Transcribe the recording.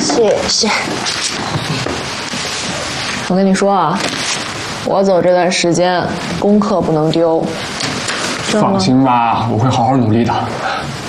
谢谢。我跟你说啊，我走这段时间功课不能丢。 放心吧，我会好好努力的。